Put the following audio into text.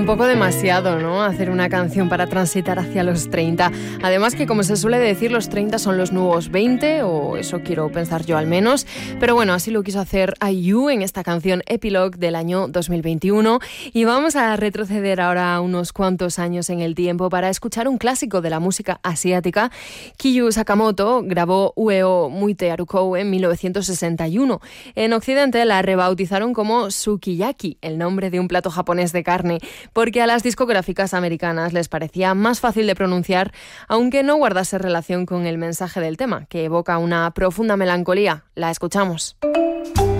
un poco demasiado, ¿no? Hacer una canción para transitar hacia los 30. Además que, como se suele decir, los 30 son los nuevos 20, o eso quiero pensar yo al menos. Pero bueno, así lo quiso hacer IU en esta canción Epilogue del año 2021. Y vamos a retroceder ahora unos cuantos años en el tiempo para escuchar un clásico de la música asiática. Kiyu Sakamoto grabó Ueo Muite Arukou en 1961. En Occidente la rebautizaron como Sukiyaki, el nombre de un plato japonés de carne, porque a las discográficas americanas les parecía más fácil de pronunciar, aunque no guardase relación con el mensaje del tema, que evoca una profunda melancolía. La escuchamos.